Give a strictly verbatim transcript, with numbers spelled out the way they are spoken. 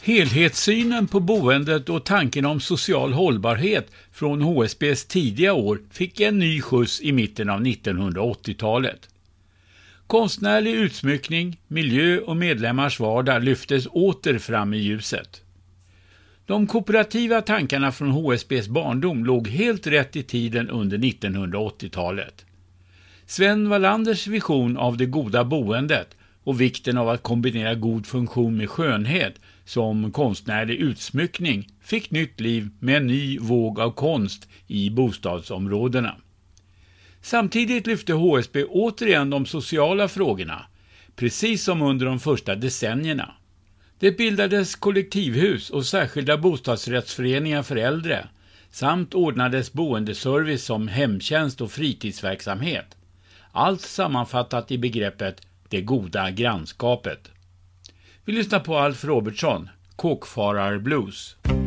Helhetssynen på boendet och tanken om social hållbarhet från H S B:s tidiga år fick en ny skjuts i mitten av nittonhundraåttiotalet. Konstnärlig utsmyckning, miljö och medlemmars vardag lyftes åter fram i ljuset. De kooperativa tankarna från H S B:s barndom låg helt rätt i tiden under nittonhundraåttiotalet. Sven Wallanders vision av det goda boendet och vikten av att kombinera god funktion med skönhet som konstnärlig utsmyckning fick nytt liv med en ny våg av konst i bostadsområdena. Samtidigt lyfte H S B återigen de sociala frågorna, precis som under de första decennierna. Det bildades kollektivhus och särskilda bostadsrättsföreningar för äldre, samt ordnades boendeservice som hemtjänst och fritidsverksamhet. Allt sammanfattat i begreppet det goda grannskapet. Vi lyssnar på Alf Robertson, Kåkfarar Blues.